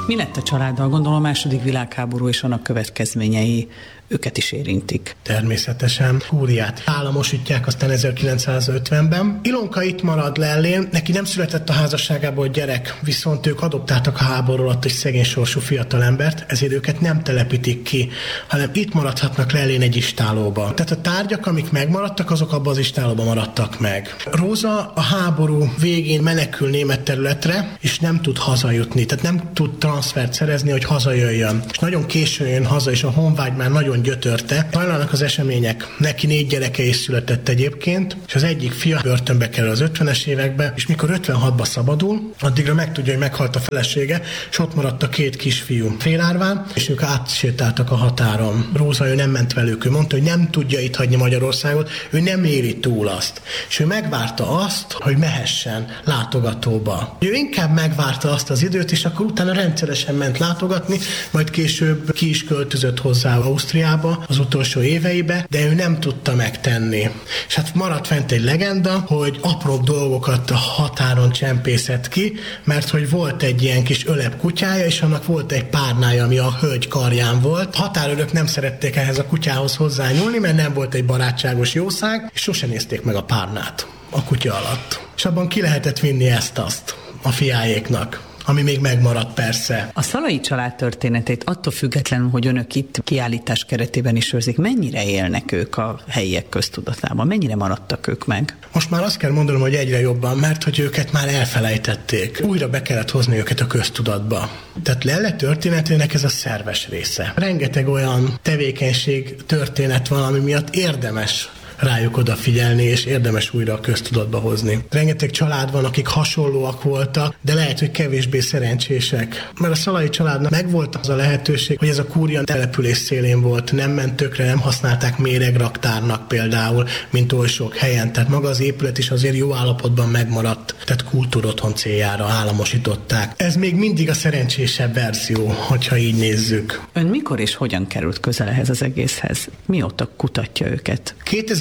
Mi lett a családdal? Gondolom a II. Világháború és annak következményei őket is érintik. Természetesen Kúriát államosítják aztán 1950-ben. Ilonka itt marad Lellén, neki nem született a házasságából gyerek, viszont ők adoptáltak a háború alatt egy szegény sorsú fiatalembert, ezért őket nem telepítik ki, hanem itt maradhatnak Lellén egy istálóba. Tehát a tárgyak, amik megmaradtak, azok abban az istálóban maradtak meg. Róza a háború végén menekül német területre, és nem tud hazajutni, tehát nem tud transfert szerezni, hogy hazajöjjön. És nagyon későn jön haza, és a honvágy már nagyon gyötörte. Hajlanak az események. Neki 4 gyereke is született egyébként, és az egyik fia börtönbe kerül az 50-es évekbe, és mikor 56-ba szabadul, addigra megtudja, hogy meghalt a felesége, és ott maradt a 2 kisfiú Félárván, és ők átsétáltak a határon. Róza, ő nem ment velük, ő mondta, hogy nem tudja itt hagyni Magyarországot, ő nem éli túl azt. És ő megvárta azt, hogy mehessen látogatóba. Ő inkább megvárta azt az időt, és akkor utána rendszeresen ment látogatni, majd később ki is költözött hozzá Ausztriába az utolsó éveibe, de ő nem tudta megtenni. És hát maradt fent egy legenda, hogy apróbb dolgokat a határon csempészett ki, mert hogy volt egy ilyen kis öleb kutyája, és annak volt egy párnája, ami a hölgy karján volt. A határőrök nem szerették ehhez a kutyához hozzányúlni, mert nem volt egy barátságos jószág, és sose nézték meg a párnát a kutya alatt. És abban ki lehetett vinni ezt-azt a fiájéknak, ami még megmaradt persze. A Szalai család történetét attól függetlenül, hogy önök itt kiállítás keretében is őrzik, mennyire élnek ők a helyiek köztudatában? Mennyire maradtak ők meg? Most már azt kell mondanom, hogy egyre jobban, mert hogy őket már elfelejtették. Újra be kellett hozni őket a köztudatba. Tehát Lelle történetének ez a szerves része. Rengeteg olyan tevékenység, történet van, ami miatt érdemes rájuk odafigyelni, és érdemes újra a köztudatba hozni. Rengeteg család van, akik hasonlóak voltak, de lehet, hogy kevésbé szerencsések. Mert a Szalai családnak megvolt az a lehetőség, hogy ez a kúria település szélén volt, nem ment tökre, nem használták méregraktárnak például, mint oly sok helyen. Tehát maga az épület is azért jó állapotban megmaradt, tehát kultúrotthon céljára államosították. Ez még mindig a szerencsésebb verzió, hogyha így nézzük. Ön mikor és hogyan került közel ehhez az egészhez? Mióta kutatja őket?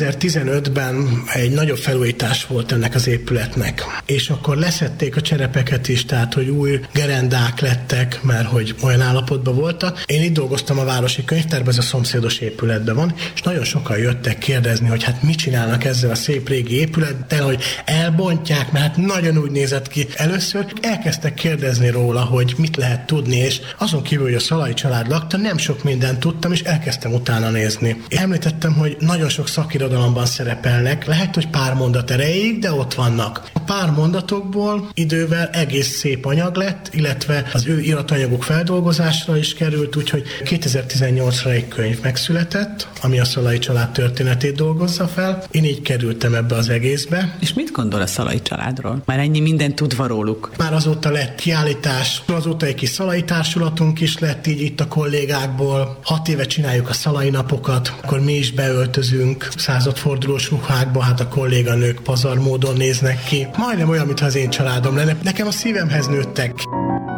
2015-ben egy nagyobb felújítás volt ennek az épületnek, és akkor leszették a cserepeket is, tehát hogy új gerendák lettek, mert hogy olyan állapotban voltak. Én itt dolgoztam a Városi Könyvtárban, ez a szomszédos épületben van, és nagyon sokan jöttek kérdezni, hogy hát mit csinálnak ezzel a szép régi épülettel, hogy elbontják, mert hát nagyon úgy nézett ki. Először elkezdtek kérdezni róla, hogy mit lehet tudni, és azon kívül, hogy a Szalai család lakta, nem sok mindent tudtam, és elkezdtem utána nézni. Én említettem, hogy nagyon sok szakirodalomban szerepelnek, lehet, hogy pár mondat erejéig, de ott vannak. A pár mondatokból idővel egész szép anyag lett, illetve az ő iratanyagok feldolgozásra is került, úgyhogy 2018-ra egy könyv megszületett, ami a Szalai család történetét dolgozza fel. Én így kerültem ebbe az egészbe. És mit gondol a Szalai családról? Már ennyi mindent tudva róluk. Már azóta lett kiállítás, azóta egy kis Szalai társulatunk is lett így itt a kollégákból. 6 éve csináljuk a Szalai napokat, akkor mi is beöltözünk századfordulós ruhákba, hát a kolléganők pazar módon néznek ki. Majdnem olyan, mintha az én családom lenne. Nekem a szívemhez nőttek.